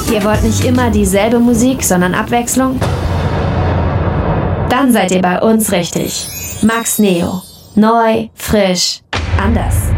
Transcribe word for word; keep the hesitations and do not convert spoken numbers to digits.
Ihr wollt nicht immer dieselbe Musik, sondern Abwechslung? Dann seid ihr bei uns richtig. Max Neo. Neu, frisch, anders.